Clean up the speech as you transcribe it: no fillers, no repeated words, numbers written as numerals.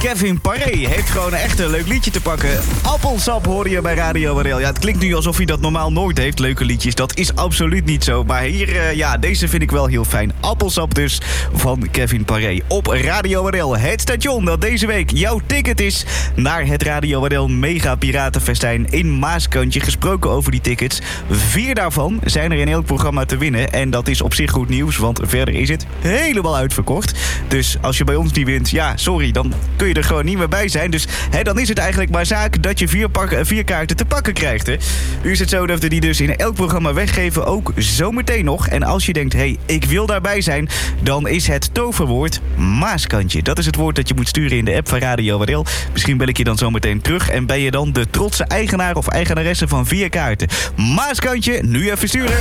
Kevin Paré heeft gewoon echt een leuk liedje te pakken. Appelsap hoorde je bij Radio Waddel. Ja, het klinkt nu alsof hij dat normaal nooit heeft, leuke liedjes. Dat is absoluut niet zo. Maar hier, deze vind ik wel heel fijn. Appelsap dus van Kevin Paré op Radio Waddel. Het station dat deze week jouw ticket is naar het Radio Waddel Mega Piratenfestijn in Maaskantje. Gesproken over die tickets. 4 daarvan zijn er in elk programma te winnen. En dat is op zich goed nieuws, want verder is het helemaal uitverkocht. Dus als je bij ons niet wint, ja, sorry, dan kun je er gewoon niet meer bij zijn. Dus dan is het eigenlijk maar zaak dat je 4 kaarten te pakken krijgt. Hè. Nu is het zo dat we die dus in elk programma weggeven, ook zometeen nog. En als je denkt, ik wil daarbij zijn, dan is het toverwoord Maaskantje. Dat is het woord dat je moet sturen in de app van Radio Waddel. Misschien bel ik je dan zometeen terug en ben je dan de trotse eigenaar of eigenaresse van 4 kaarten. Maaskantje, nu even sturen.